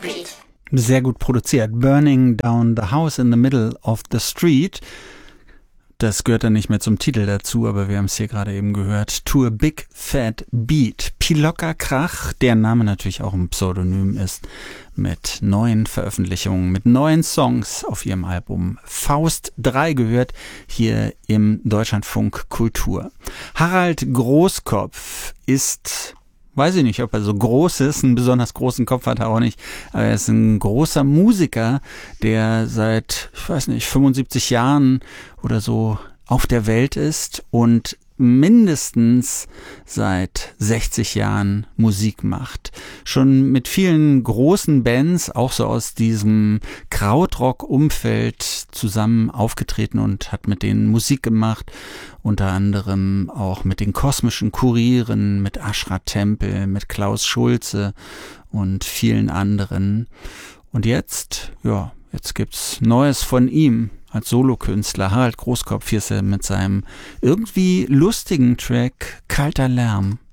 Sehr gut produziert. Burning Down the House in the Middle of the Street. Das gehört dann nicht mehr zum Titel dazu, aber wir haben es hier gerade eben gehört. To a Big Fat Beat. Pilocker Krach, der Name natürlich auch ein Pseudonym ist, mit neuen Veröffentlichungen, mit neuen Songs auf ihrem Album Faust 3 gehört, hier im Deutschlandfunk Kultur. Harald Großkopf ist... Weiß ich nicht, ob er so groß ist, einen besonders großen Kopf hat er auch nicht, aber er ist ein großer Musiker, der seit, 75 Jahren oder so auf der Welt ist und mindestens seit 60 Jahren Musik macht. Schon mit vielen großen Bands, auch so aus diesem Krautrock-Umfeld zusammen aufgetreten und hat mit denen Musik gemacht. Unter anderem auch mit den Kosmischen Kurieren, mit Ashra Tempel, mit Klaus Schulze und vielen anderen. Und jetzt gibt's Neues von ihm als Solokünstler. Harald Großkopf hier ist er mit seinem irgendwie lustigen Track Kalter Lärm.